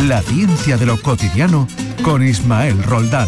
La ciencia de lo cotidiano con Ismael Roldán.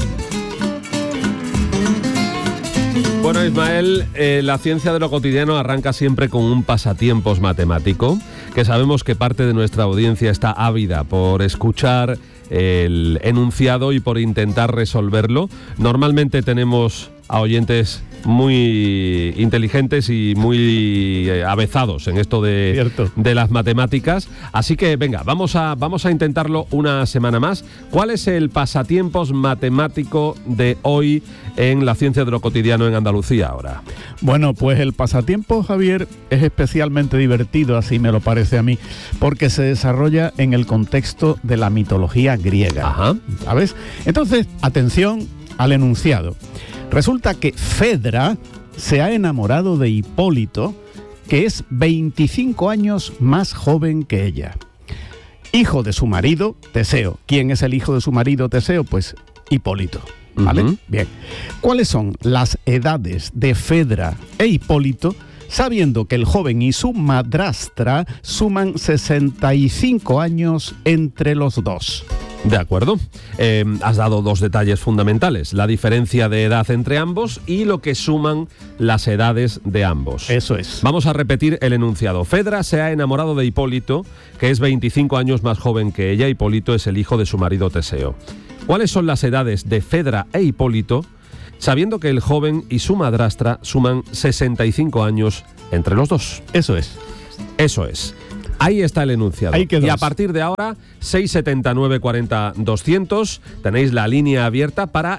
Bueno, Ismael, la ciencia de lo cotidiano arranca siempre con un pasatiempos matemático, que sabemos que parte de nuestra audiencia está ávida por escuchar el enunciado y por intentar resolverlo. Normalmente tenemos a oyentes muy inteligentes y muy avezados en esto de las matemáticas. Así que venga, vamos a intentarlo una semana más. ¿Cuál es el pasatiempos matemático de hoy en la ciencia de lo cotidiano en Andalucía ahora? Bueno, pues el pasatiempo, Javier, es especialmente divertido, así me lo parece a mí, porque se desarrolla en el contexto de la mitología griega. Ajá. ¿Sabes? Entonces, atención al enunciado. Resulta que Fedra se ha enamorado de Hipólito, que es 25 años más joven que ella. Hijo de su marido, Teseo. ¿Quién es el hijo de su marido, Teseo? Pues Hipólito. ¿Vale? Uh-huh. Bien. ¿Cuáles son las edades de Fedra e Hipólito, sabiendo que el joven y su madrastra suman 65 años entre los dos? De acuerdo. Has dado dos detalles fundamentales: la diferencia de edad entre ambos y lo que suman las edades de ambos. Eso es. Vamos a repetir el enunciado. Fedra se ha enamorado de Hipólito, que es 25 años más joven que ella. Hipólito es el hijo de su marido Teseo. ¿Cuáles son las edades de Fedra e Hipólito, sabiendo que el joven y su madrastra suman 65 años entre los dos? Eso es. Eso es. Ahí está el enunciado. Y a partir de ahora, 679 40 200, tenéis la línea abierta para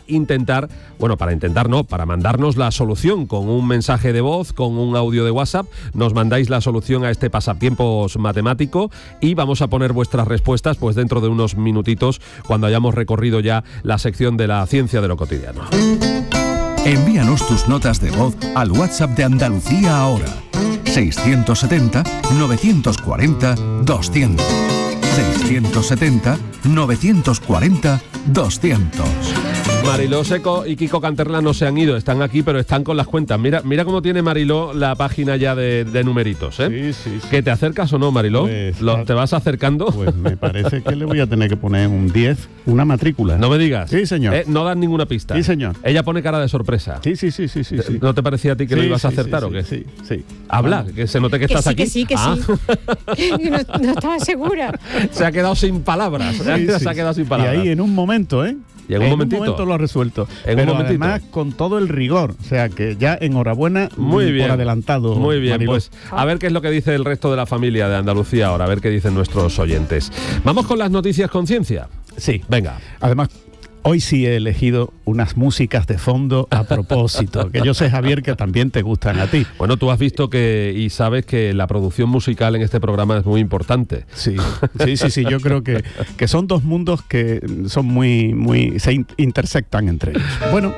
para mandarnos la solución con un mensaje de voz, con un audio de WhatsApp. Nos mandáis la solución a este pasatiempos matemático y vamos a poner vuestras respuestas pues dentro de unos minutitos, cuando hayamos recorrido ya la sección de la ciencia de lo cotidiano. Envíanos tus notas de voz al WhatsApp de Andalucía ahora. 670-940-200. 670-940-200. Mariló Seco y Kiko Canterla no se han ido, están aquí, pero están con las cuentas. Mira cómo tiene Mariló la página ya de numeritos, ¿eh? Sí. ¿Que te acercas o no, Mariló? Pues, ¿Te vas acercando? Pues me parece que le voy a tener que poner un 10, una matrícula. No me digas. Sí, señor. No dan ninguna pista. Sí, señor. Ella pone cara de sorpresa. Sí. ¿No te parecía a ti que lo ibas a acertar o qué? Sí. Habla, que se note que estás aquí. Sí. no estaba segura. Se ha quedado sin palabras. Se ha quedado sin palabras. Y ahí en un momento, Y en un momento lo ha resuelto. Pero además con todo el rigor. O sea que ya enhorabuena. Muy bien. Por adelantado. Muy bien, Mariló. pues a ver qué es lo que dice el resto de la familia de Andalucía ahora, a ver qué dicen nuestros oyentes. Vamos con las noticias con ciencia. Sí. Venga. Además, hoy sí he elegido unas músicas de fondo a propósito, que yo sé, Javier, que también te gustan a ti. Bueno, tú has visto y sabes que la producción musical en este programa es muy importante. Sí, yo creo que son dos mundos que son se intersectan entre ellos. Bueno.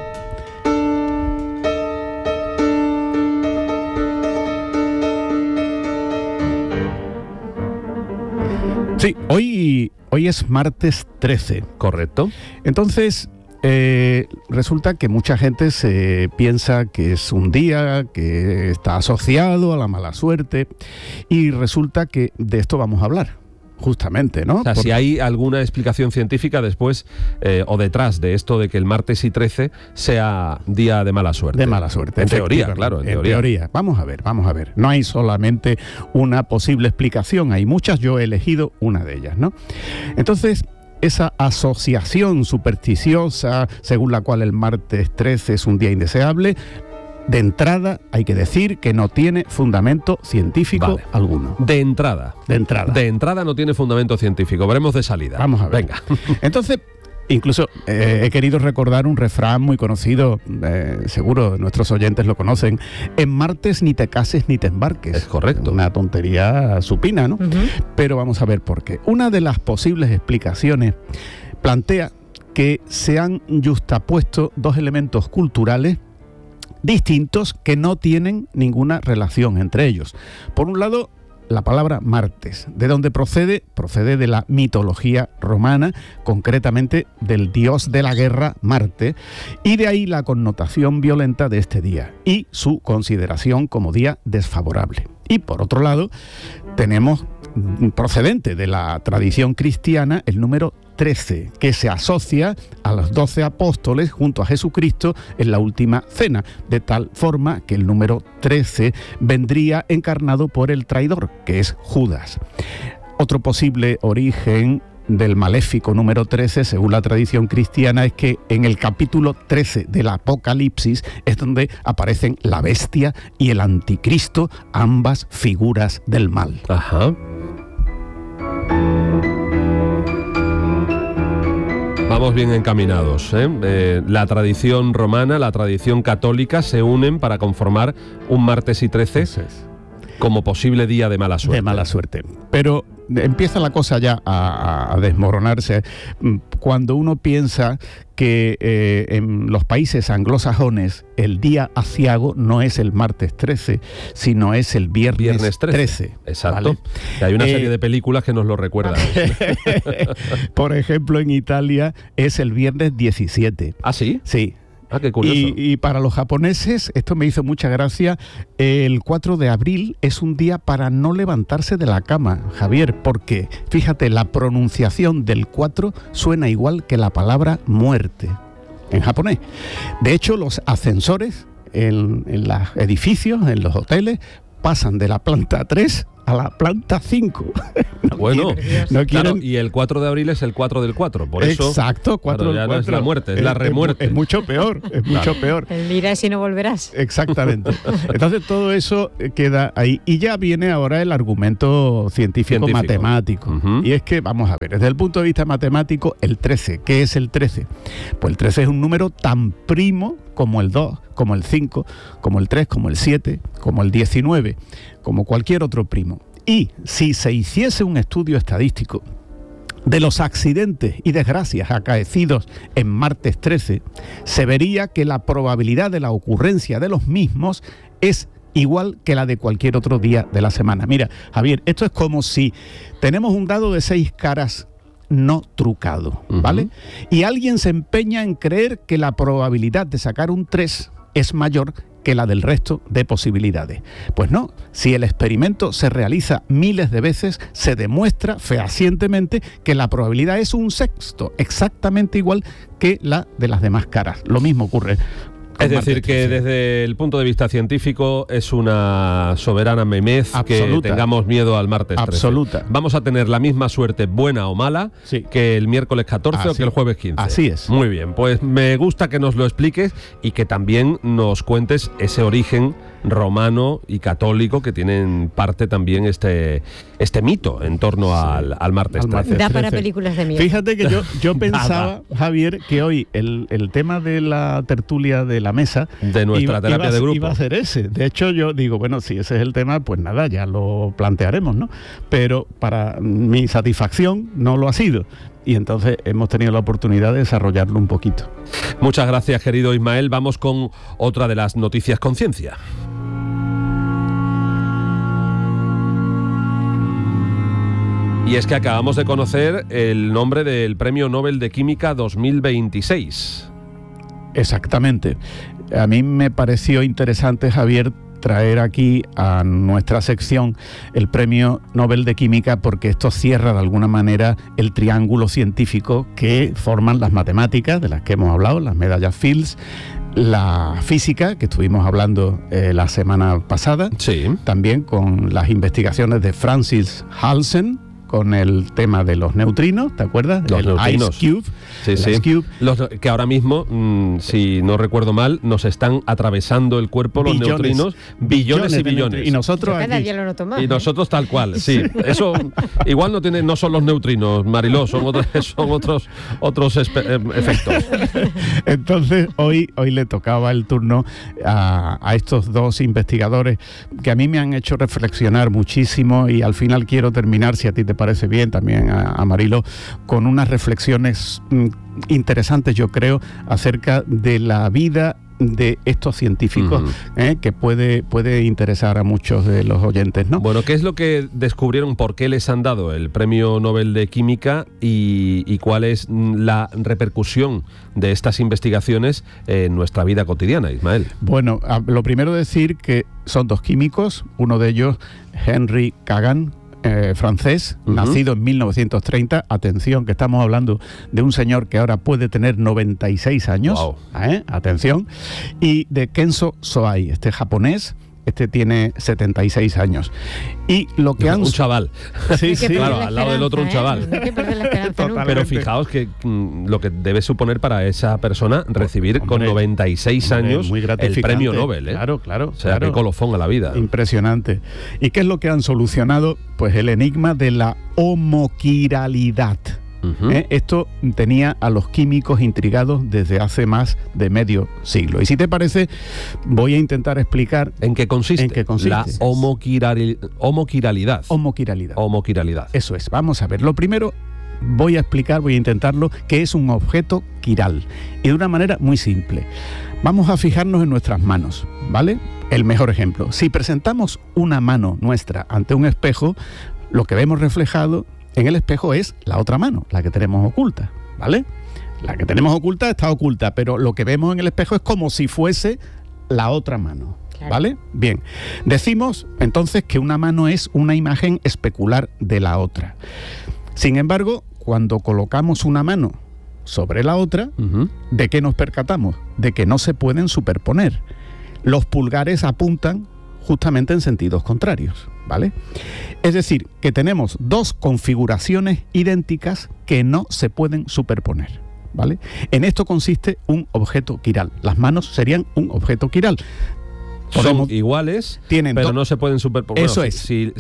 Sí, hoy es martes 13. Correcto. Entonces, resulta que mucha gente se piensa que es un día que está asociado a la mala suerte, y resulta que de esto vamos a hablar. Justamente, ¿no? O sea, si hay alguna explicación científica después o detrás de esto de que el martes y 13 sea día de mala suerte. De mala suerte. En teoría, claro, en teoría. Vamos a ver. No hay solamente una posible explicación, hay muchas, yo he elegido una de ellas, ¿no? Entonces, esa asociación supersticiosa según la cual el martes 13 es un día indeseable, de entrada hay que decir que no tiene fundamento científico alguno. De entrada no tiene fundamento científico. Veremos de salida. Vamos a ver. Venga. Entonces, incluso he querido recordar un refrán muy conocido, seguro nuestros oyentes lo conocen: en martes ni te cases ni te embarques. Es correcto. Una tontería supina, ¿no? Uh-huh. Pero vamos a ver por qué. Una de las posibles explicaciones plantea que se han yuxtapuesto dos elementos culturales distintos que no tienen ninguna relación entre ellos. Por un lado, la palabra martes. ¿De dónde procede? Procede de la mitología romana, concretamente del dios de la guerra, Marte, y de ahí la connotación violenta de este día y su consideración como día desfavorable. Y por otro lado, tenemos procedente de la tradición cristiana, el número 13, que se asocia a los 12 apóstoles junto a Jesucristo en la última cena, de tal forma que el número 13 vendría encarnado por el traidor, que es Judas. Otro posible origen del maléfico número 13, según la tradición cristiana, es que en el capítulo 13 del Apocalipsis es donde aparecen la bestia y el anticristo, ambas figuras del mal. Ajá. Vamos bien encaminados, ¿eh? La tradición romana, la tradición católica se unen para conformar un martes y 13 como posible día de mala suerte. De mala suerte. Pero empieza la cosa ya a desmoronarse cuando uno piensa que en los países anglosajones el día aciago no es el martes 13, sino es el viernes 13. Exacto. ¿Vale? Hay una serie de películas que nos lo recuerdan. Por ejemplo, en Italia es el viernes 17. ¿Ah, sí? Sí. Ah, qué curioso. Y para los japoneses, esto me hizo mucha gracia, el 4 de abril es un día para no levantarse de la cama, Javier, porque, fíjate, la pronunciación del 4 suena igual que la palabra muerte en japonés. De hecho, los ascensores en los edificios, en los hoteles, pasan de la planta 3 a la planta 5. Bueno, no quieren. Claro, y el 4 de abril es el 4 del 4, por eso. Exacto, 4 claro, ya del 4. No es la muerte, es la remuerte. Es mucho peor, es mucho peor. El irás y no volverás. Exactamente. Entonces todo eso queda ahí. Y ya viene ahora el argumento científico. Matemático. Uh-huh. Y es que, vamos a ver, desde el punto de vista matemático, el 13, ¿qué es el 13? Pues el 13 es un número tan primo como el 2, como el 5, como el 3, como el 7, como el 19, como cualquier otro primo. Y si se hiciese un estudio estadístico de los accidentes y desgracias acaecidos en martes 13, se vería que la probabilidad de la ocurrencia de los mismos es igual que la de cualquier otro día de la semana. Mira, Javier, esto es como si tenemos un dado de 6 caras no trucado, ¿vale? Uh-huh. Y alguien se empeña en creer que la probabilidad de sacar un 3 es mayor que la del resto de posibilidades. Pues no, si el experimento se realiza miles de veces, se demuestra fehacientemente que la probabilidad es un sexto, exactamente igual que la de las demás caras. Lo mismo ocurre. Es decir, que desde el punto de vista científico es una soberana memez que tengamos miedo al martes 13. Absoluta. Vamos a tener la misma suerte, buena o mala, que el miércoles 14 o que el jueves 15. Así es. Muy bien, pues me gusta que nos lo expliques y que también nos cuentes ese origen romano y católico que tienen parte también este mito en torno al martes 13. Da para películas de miedo. Fíjate que yo pensaba, Javier, que hoy el tema de la tertulia de la mesa de nuestra terapia de grupo iba a ser ese. De hecho, yo digo, bueno, si ese es el tema, pues nada, ya lo plantearemos, ¿no? Pero para mi satisfacción no lo ha sido. Y entonces hemos tenido la oportunidad de desarrollarlo un poquito. Muchas gracias, querido Ismael. Vamos con otra de las noticias con ciencia. Y es que acabamos de conocer el nombre del Premio Nobel de Química 2026. Exactamente. A mí me pareció interesante, Javier, traer aquí a nuestra sección el Premio Nobel de Química porque esto cierra de alguna manera el triángulo científico que forman las matemáticas, de las que hemos hablado, las medallas Fields, la física, que estuvimos hablando la semana pasada, también con las investigaciones de Francis Halsen, con el tema de los neutrinos, ¿te acuerdas? Los neutrinos. Ice Cube. Ice Cube. Que ahora mismo, si no recuerdo mal, nos están atravesando el cuerpo los neutrinos, billones y billones. Y nosotros cada día lo noto más. Y nosotros tal cual, sí. Eso igual no son los neutrinos, Mariló, son otros efectos. Entonces, hoy le tocaba el turno a estos dos investigadores que a mí me han hecho reflexionar muchísimo y al final quiero terminar, si a ti te parece bien, también a Marilo, con unas reflexiones interesantes, yo creo, acerca de la vida de estos científicos, que puede interesar a muchos de los oyentes, ¿no? Bueno, ¿qué es lo que descubrieron? ¿Por qué les han dado el Premio Nobel de Química y cuál es la repercusión de estas investigaciones en nuestra vida cotidiana, Ismael? Bueno, lo primero decir que son dos químicos, uno de ellos, Henry Kagan, francés, nacido en 1930. Atención, que estamos hablando de un señor que ahora puede tener 96 años. Wow. Atención. Y de Kenzo Soai, este japonés. Este tiene 76 años. Y lo que han... Un chaval. Sí, sí. Claro, al lado del otro un chaval. No hay que perder la esperanza nunca. Pero fijaos que lo que debe suponer para esa persona recibir con 96 años muy el gratificante. premio Nobel. Claro. O sea, qué colofón a la vida. Impresionante. ¿Y qué es lo que han solucionado? Pues el enigma de la homoquiralidad. Esto tenía a los químicos intrigados desde hace más de medio siglo. Y si te parece, voy a intentar explicar ¿En qué consiste? La homoquiralidad. Homoquiralidad. Eso es. Vamos a ver. Lo primero, voy a intentarlo, qué es un objeto quiral. Y de una manera muy simple. Vamos a fijarnos en nuestras manos, ¿vale? El mejor ejemplo. Si presentamos una mano nuestra ante un espejo, lo que vemos reflejado en el espejo es la otra mano, la que tenemos oculta, ¿vale? La que tenemos oculta está oculta, pero lo que vemos en el espejo es como si fuese la otra mano, ¿vale? Bien, decimos entonces que una mano es una imagen especular de la otra. Sin embargo, cuando colocamos una mano sobre la otra, ¿de qué nos percatamos? De que no se pueden superponer. Los pulgares apuntan justamente en sentidos contrarios, ¿vale? Es decir, que tenemos dos configuraciones idénticas que no se pueden superponer, ¿vale? En esto consiste un objeto quiral. Las manos serían un objeto quiral. Son iguales, pero no se pueden superponer. Eso es. Si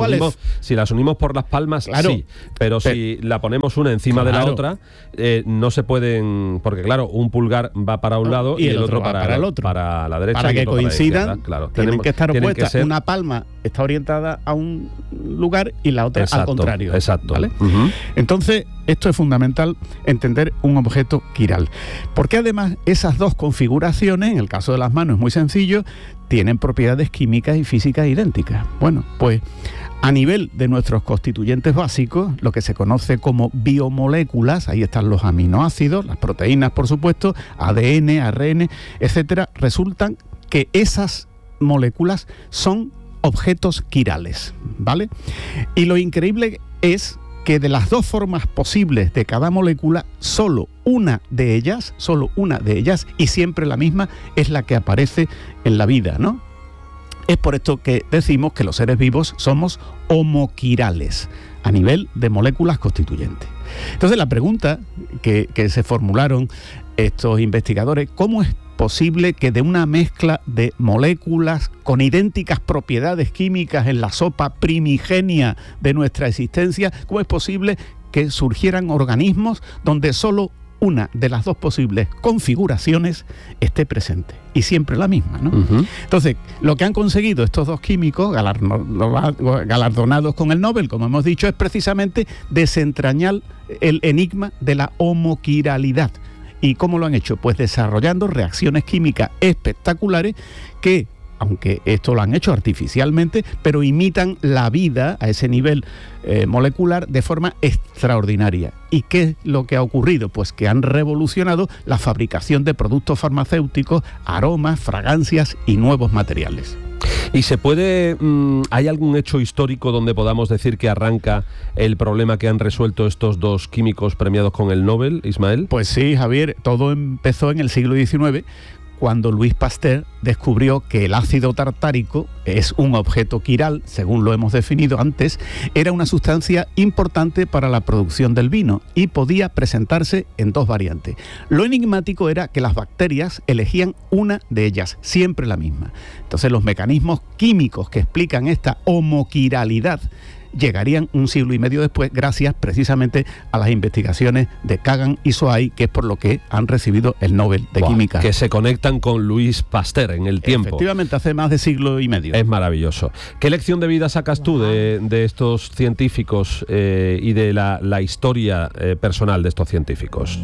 las unimos por las palmas, claro, sí. Pero si la ponemos una encima de la otra, no se pueden... Porque claro, un pulgar va para un lado y el otro para el otro. Para la derecha. Para que coincidan, claro, tienen que estar opuestas. Una palma está orientada a un lugar y la otra al contrario. Exacto. ¿Vale? Entonces, esto es fundamental, entender un objeto quiral. Porque además, esas dos configuraciones, en el caso de las manos es muy sencillo, tienen propiedades químicas y físicas idénticas. Bueno, pues a nivel de nuestros constituyentes básicos, lo que se conoce como biomoléculas, ahí están los aminoácidos, las proteínas, por supuesto, ADN, ARN, etcétera, resultan que esas moléculas son objetos quirales, ¿vale? Y lo increíble es que de las dos formas posibles de cada molécula, solo una de ellas, y siempre la misma, es la que aparece en la vida, ¿no? Es por esto que decimos que los seres vivos somos homoquirales, a nivel de moléculas constituyentes. Entonces la pregunta que se formularon estos investigadores, ¿cómo es posible que de una mezcla de moléculas con idénticas propiedades químicas en la sopa primigenia de nuestra existencia, cómo es posible que surgieran organismos donde solo una de las dos posibles configuraciones esté presente y siempre la misma, ¿no? Entonces, lo que han conseguido estos dos químicos galardonados con el Nobel, como hemos dicho, es precisamente desentrañar el enigma de la homoquiralidad. ¿Y cómo lo han hecho? Pues desarrollando reacciones químicas espectaculares que, aunque esto lo han hecho artificialmente, pero imitan la vida a ese nivel molecular de forma extraordinaria. ¿Y qué es lo que ha ocurrido? Pues que han revolucionado la fabricación de productos farmacéuticos, aromas, fragancias y nuevos materiales. ¿Y se puede, hay algún hecho histórico donde podamos decir que arranca el problema que han resuelto estos dos químicos premiados con el Nobel, Ismael? Pues sí, Javier, todo empezó en el siglo XIX, cuando Louis Pasteur descubrió que el ácido tartárico es un objeto quiral, según lo hemos definido antes, era una sustancia importante para la producción del vino y podía presentarse en dos variantes. Lo enigmático era que las bacterias elegían una de ellas, siempre la misma. Entonces los mecanismos químicos que explican esta homoquiralidad llegarían un siglo y medio después, gracias precisamente a las investigaciones de Kagan y Soai, que es por lo que han recibido el Nobel de Química. Que se conectan con Louis Pasteur en el tiempo. Efectivamente, hace más de siglo y medio. Es maravilloso. ¿Qué lección de vida sacas tú de estos científicos y de la historia personal de estos científicos?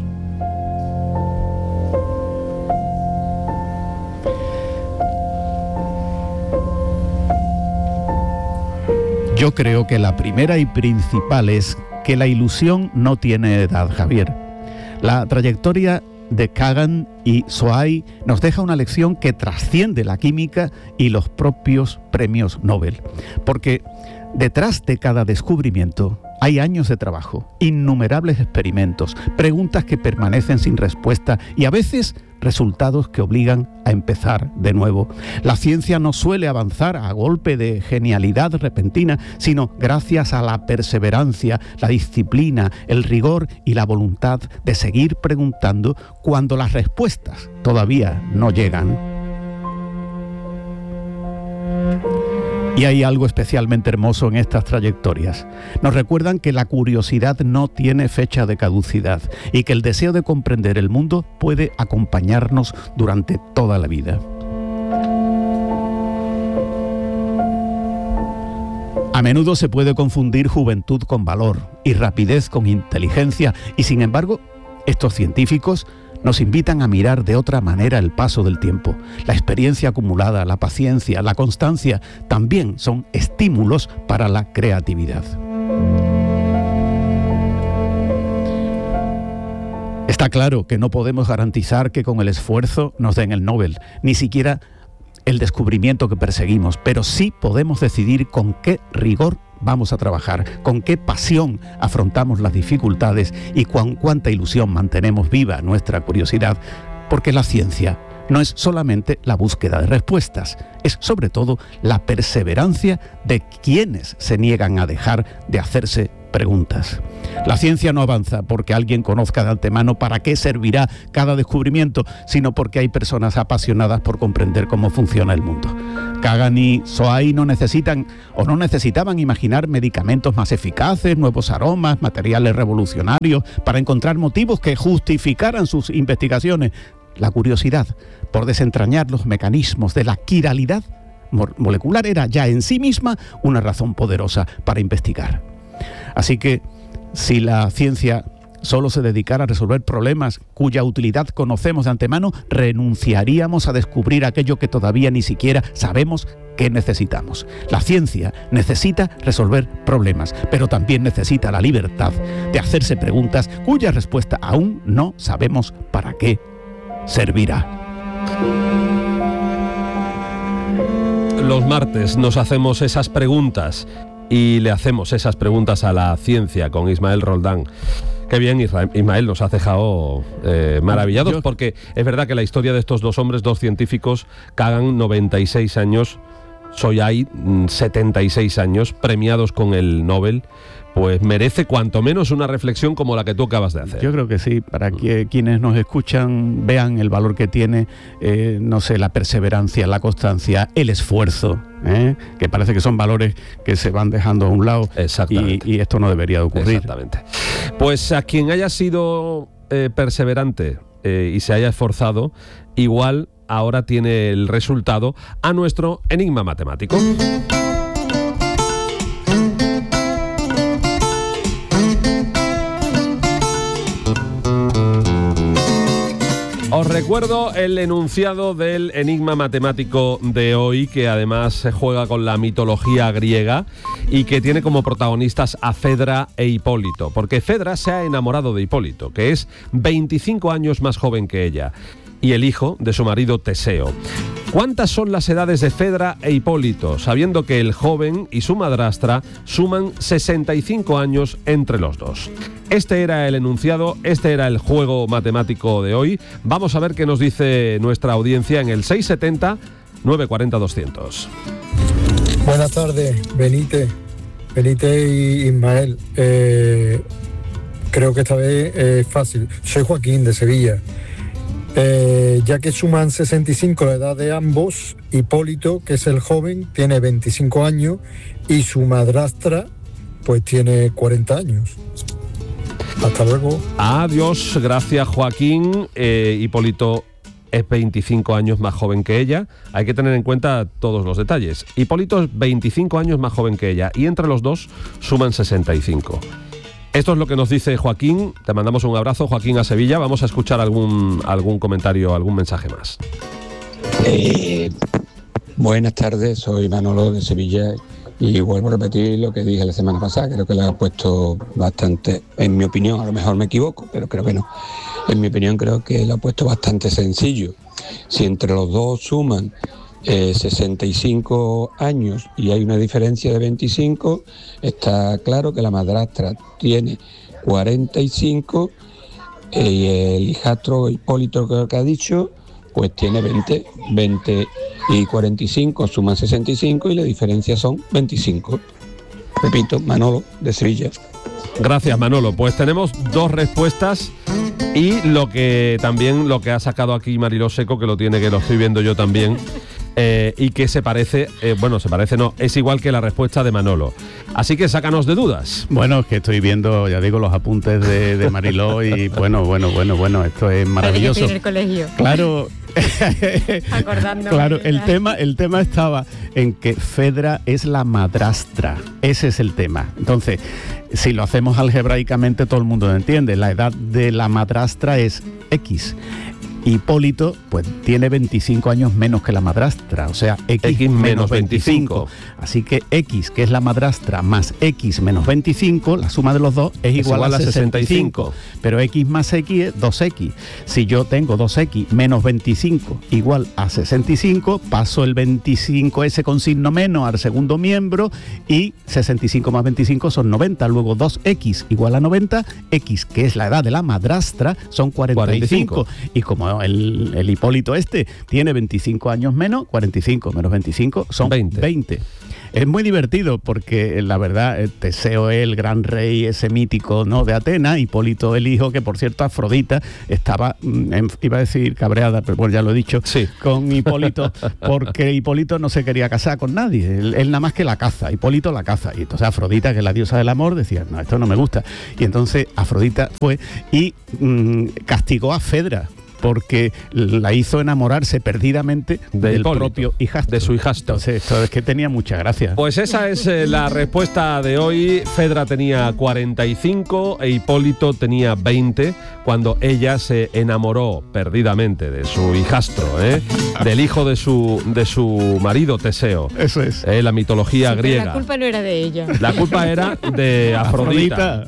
Yo creo que la primera y principal es que la ilusión no tiene edad, Javier. La trayectoria de Kagan y Soai nos deja una lección que trasciende la química y los propios premios Nobel. Porque Detrás de cada descubrimiento hay años de trabajo, innumerables experimentos, preguntas que permanecen sin respuesta y a veces resultados que obligan a empezar de nuevo. La ciencia no suele avanzar a golpe de genialidad repentina, sino gracias a la perseverancia, la disciplina, el rigor y la voluntad de seguir preguntando cuando las respuestas todavía no llegan. Y hay algo especialmente hermoso en estas trayectorias. Nos recuerdan que la curiosidad no tiene fecha de caducidad y que el deseo de comprender el mundo puede acompañarnos durante toda la vida. A menudo se puede confundir juventud con valor y rapidez con inteligencia, y sin embargo, estos científicos nos invitan a mirar de otra manera el paso del tiempo. La experiencia acumulada, la paciencia, la constancia también son estímulos para la creatividad. Está claro que no podemos garantizar que con el esfuerzo nos den el Nobel, ni siquiera el descubrimiento que perseguimos, pero sí podemos decidir con qué rigor vamos a trabajar, con qué pasión afrontamos las dificultades y con cuánta ilusión mantenemos viva nuestra curiosidad, porque la ciencia no es solamente la búsqueda de respuestas, es sobre todo la perseverancia de quienes se niegan a dejar de hacerse preguntas. La ciencia no avanza porque alguien conozca de antemano para qué servirá cada descubrimiento, sino porque hay personas apasionadas por comprender cómo funciona el mundo. Kagan y Soay no necesitaban imaginar medicamentos más eficaces, nuevos aromas, materiales revolucionarios para encontrar motivos que justificaran sus investigaciones. La curiosidad por desentrañar los mecanismos de la quiralidad molecular era ya en sí misma una razón poderosa para investigar. Así que, si la ciencia solo se dedicara a resolver problemas cuya utilidad conocemos de antemano, renunciaríamos a descubrir aquello que todavía ni siquiera sabemos que necesitamos. La ciencia necesita resolver problemas, pero también necesita la libertad de hacerse preguntas cuya respuesta aún no sabemos para qué servirá. Los martes nos hacemos esas preguntas y le hacemos esas preguntas a la ciencia con Ismael Roldán. Qué bien, Ismael, nos has dejado maravillados, porque es verdad que la historia de estos dos hombres, dos científicos, Kagan, 96 años, Soay, 76 años, premiados con el Nobel, pues merece cuanto menos una reflexión como la que tú acabas de hacer. Yo creo que sí, para que quienes nos escuchan vean el valor que tiene, la perseverancia, la constancia, el esfuerzo, que parece que son valores que se van dejando a un lado. Exactamente. Y esto no debería de ocurrir. Exactamente. Pues a quien haya sido perseverante y se haya esforzado, igual ahora tiene el resultado a nuestro enigma matemático. Os recuerdo el enunciado del enigma matemático de hoy, que además se juega con la mitología griega y que tiene como protagonistas a Fedra e Hipólito, porque Fedra se ha enamorado de Hipólito, que es 25 años más joven que ella, y el hijo de su marido Teseo. ¿Cuántas son las edades de Fedra e Hipólito, sabiendo que el joven y su madrastra suman 65 años entre los dos? Este era el enunciado, este era el juego matemático de hoy. Vamos a ver qué nos dice nuestra audiencia en el 670-940-200. Buenas tardes, Benítez y Ismael. Creo que esta vez es fácil. Soy Joaquín, de Sevilla. Ya que suman 65 la edad de ambos, Hipólito, que es el joven, tiene 25 años y su madrastra pues tiene 40 años. Hasta luego. Adiós, gracias Joaquín. Hipólito es 25 años más joven que ella. Hay que tener en cuenta todos los detalles. Hipólito es 25 años más joven que ella y entre los dos suman 65. Esto es lo que nos dice Joaquín. Te mandamos un abrazo, Joaquín, a Sevilla. Vamos a escuchar algún comentario, algún mensaje más. Buenas tardes, soy Manolo de Sevilla y vuelvo a repetir lo que dije la semana pasada. Creo que lo ha puesto bastante, en mi opinión, a lo mejor me equivoco, pero creo que no. En mi opinión creo que lo ha puesto bastante sencillo. Si entre los dos suman 65 años y hay una diferencia de 25, está claro que la madrastra tiene 45 y el hijastro Hipólito, creo que ha dicho, pues tiene 20 y 45 suman 65 y la diferencia son 25. Repito, Manolo, de Sevilla. Gracias, Manolo. Pues tenemos dos respuestas y lo que ha sacado aquí Mariló Seco, que lo estoy viendo yo también, y que se parece, es igual que la respuesta de Manolo. Así que sácanos de dudas. Bueno, es que estoy viendo, ya digo, los apuntes de Mariló y bueno, esto es maravilloso. En el colegio. Claro. Acordando. Claro, el tema estaba en que Fedra es la madrastra. Ese es el tema. Entonces, si lo hacemos algebraicamente, todo el mundo lo entiende. La edad de la madrastra es X. Hipólito, pues tiene 25 años menos que la madrastra, o sea, X menos 25. Así que X, que es la madrastra, más X menos 25, la suma de los dos es igual a 65. Pero X más X es 2X. Si yo tengo 2X menos 25 igual a 65, paso el 25 ese con signo menos al segundo miembro y 65 más 25 son 90. Luego 2X igual a 90, X, que es la edad de la madrastra, son 45. Y como el Hipólito tiene 25 años menos, 45 menos 25 son 20. Es muy divertido porque la verdad Teseo es el gran rey ese mítico, ¿no?, de Atenas. Hipólito el hijo, que por cierto Afrodita estaba, iba a decir cabreada, pero bueno, ya lo he dicho, sí, con Hipólito, porque Hipólito no se quería casar con nadie, él nada más que la caza, Hipólito la caza, y entonces Afrodita, que es la diosa del amor, decía, no, esto no me gusta, y entonces Afrodita fue y castigó a Fedra, porque la hizo enamorarse perdidamente del propio hijastro. De su hijastro. Entonces, esto es que tenía mucha gracia. Pues esa es la respuesta de hoy. Fedra tenía 45 e Hipólito tenía 20 cuando ella se enamoró perdidamente de su hijastro, del hijo de su marido Teseo. Eso es. La mitología griega. La culpa no era de ella. La culpa era de Afrodita.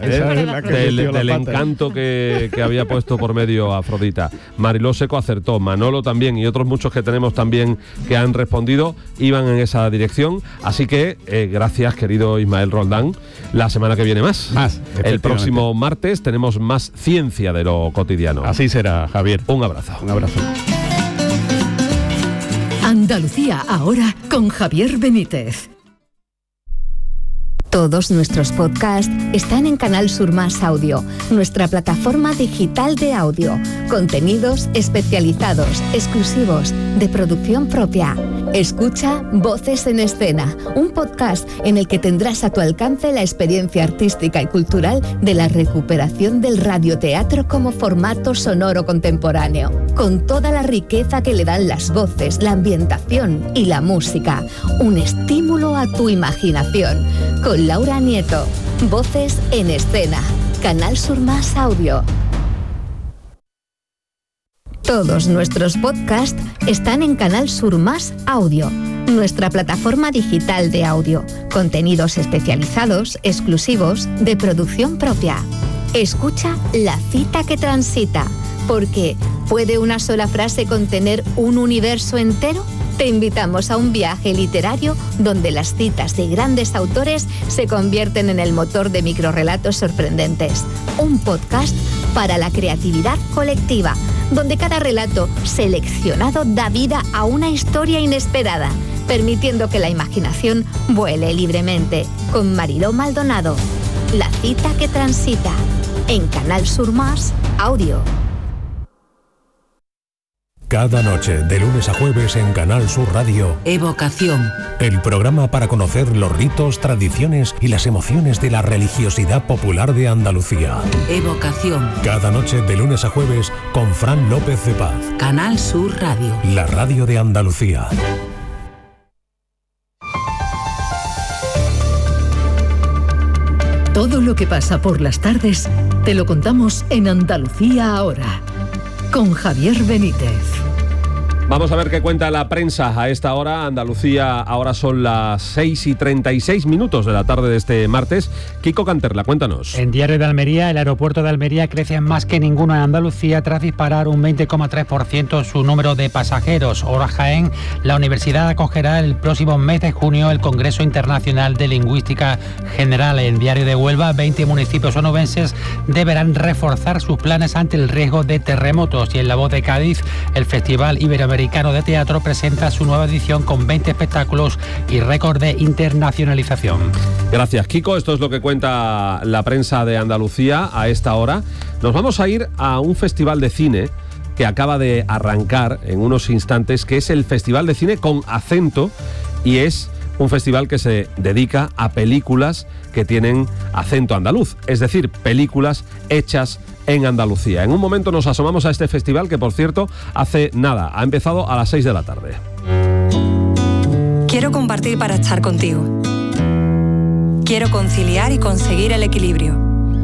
Del encanto que había puesto por medio Afrodita. Mariló Seco acertó, Manolo también y otros muchos que tenemos también que han respondido iban en esa dirección. Así que gracias, querido Ismael Roldán. La semana que viene más. El próximo martes tenemos más ciencia de lo cotidiano. Así será, Javier. Un abrazo. Un abrazo. Andalucía ahora con Javier Benítez. Todos nuestros podcasts están en Canal Sur Más Audio, nuestra plataforma digital de audio. Contenidos especializados, exclusivos, de producción propia. Escucha Voces en Escena, un podcast en el que tendrás a tu alcance la experiencia artística y cultural de la recuperación del radioteatro como formato sonoro contemporáneo, con toda la riqueza que le dan las voces, la ambientación y la música. Un estímulo a tu imaginación. Con Laura Nieto. Voces en Escena. Canal Sur Más Audio. Todos nuestros podcasts están en Canal Sur Más Audio, nuestra plataforma digital de audio. Contenidos especializados, exclusivos, de producción propia. Escucha La Cita que Transita, porque ¿puede una sola frase contener un universo entero? Te invitamos a un viaje literario donde las citas de grandes autores se convierten en el motor de microrrelatos sorprendentes. Un podcast para la creatividad colectiva, donde cada relato seleccionado da vida a una historia inesperada, permitiendo que la imaginación vuele libremente. Con Mariló Maldonado. La Cita que Transita, en Canal Sur Más Audio. Cada noche, de lunes a jueves en Canal Sur Radio. Evocación. El programa para conocer los ritos, tradiciones y las emociones de la religiosidad popular de Andalucía. Evocación. Cada noche, de lunes a jueves, con Fran López de Paz. Canal Sur Radio. La radio de Andalucía. Todo lo que pasa por las tardes, te lo contamos en Andalucía ahora. Con Javier Benítez. Vamos a ver qué cuenta la prensa a esta hora. Andalucía, ahora son las 6:36 de la tarde de este martes. Kiko Canterla, cuéntanos. En Diario de Almería, el aeropuerto de Almería crece más que ninguno en Andalucía tras disparar un 20,3% su número de pasajeros. Ahora Jaén, la universidad acogerá el próximo mes de junio el Congreso Internacional de Lingüística General. En Diario de Huelva, 20 municipios onubenses deberán reforzar sus planes ante el riesgo de terremotos. Y en La Voz de Cádiz, el Festival Iberoamericano de Teatro presenta su nueva edición con 20 espectáculos y récord de internacionalización. Gracias, Kiko. Esto es lo que cuenta la prensa de Andalucía a esta hora. Nos vamos a ir a un festival de cine que acaba de arrancar en unos instantes, que es el Festival de Cine con Acento, y es un festival que se dedica a películas que tienen acento andaluz, es decir, películas hechas en Andalucía. En un momento nos asomamos a este festival que, por cierto, hace nada, ha empezado a las 6 de la tarde. Quiero compartir para estar contigo. Quiero conciliar y conseguir el equilibrio.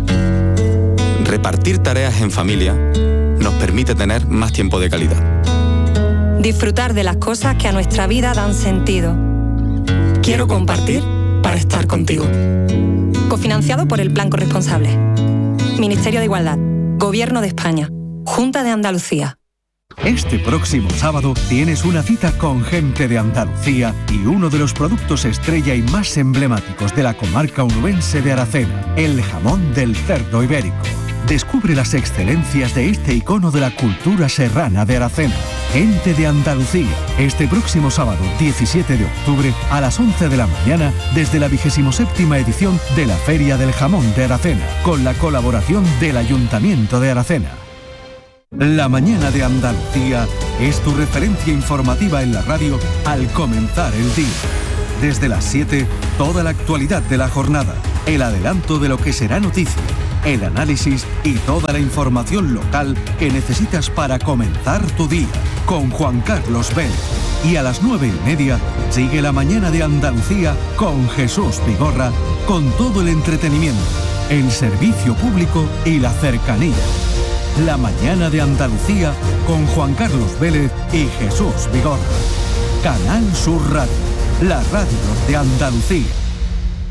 Repartir tareas en familia nos permite tener más tiempo de calidad. Disfrutar de las cosas que a nuestra vida dan sentido. Quiero compartir para estar contigo. Cofinanciado por el Plan Corresponsable. Ministerio de Igualdad. Gobierno de España. Junta de Andalucía. Este próximo sábado tienes una cita con gente de Andalucía y uno de los productos estrella y más emblemáticos de la comarca onubense de Aracena, el jamón del cerdo ibérico. Descubre las excelencias de este icono de la cultura serrana de Aracena. Gente de Andalucía, este próximo sábado 17 de octubre a las 11 de la mañana desde la 27ª edición de la Feria del Jamón de Aracena, con la colaboración del Ayuntamiento de Aracena. La mañana de Andalucía es tu referencia informativa en la radio al comenzar el día. Desde las 7, toda la actualidad de la jornada, el adelanto de lo que será noticia, el análisis y toda la información local que necesitas para comenzar tu día, con Juan Carlos Vélez. Y a las 9:30 sigue la mañana de Andalucía con Jesús Vigorra, con todo el entretenimiento, el servicio público y la cercanía. La mañana de Andalucía con Juan Carlos Vélez y Jesús Vigorra. Canal Sur Radio, la radio de Andalucía.